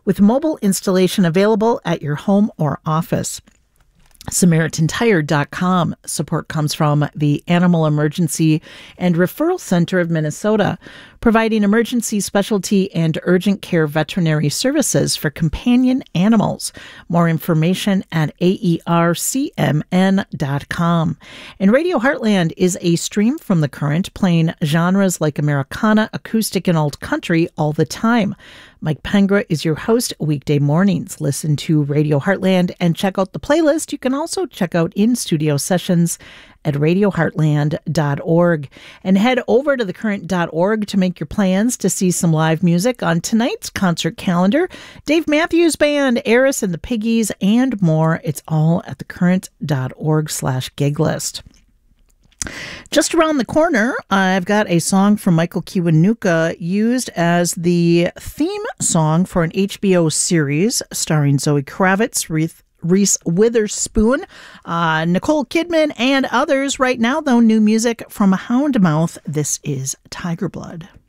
with mobile installation available at your home or office. SamaritanTire.com. Support comes from the Animal Emergency and Referral Center of Minnesota, providing emergency, specialty, and urgent care veterinary services for companion animals. More information at AERCMN.com. And Radio Heartland is a stream from the current, playing genres like Americana, acoustic, and old country all the time. Mike Pengra is your host weekday mornings. Listen to Radio Heartland and check out the playlist. You can also check out in-studio sessions at radioheartland.org. And head over to thecurrent.org to make your plans to see some live music on tonight's concert calendar. Dave Matthews Band, Eris and the Piggies, and more. It's all at thecurrent.org/gig list. Just around the corner, I've got a song from Michael Kiwanuka used as the theme song for an HBO series starring Zoe Kravitz, Reese Witherspoon, Nicole Kidman, and others. Right now, though, new music from Houndmouth. This is Tiger Blood.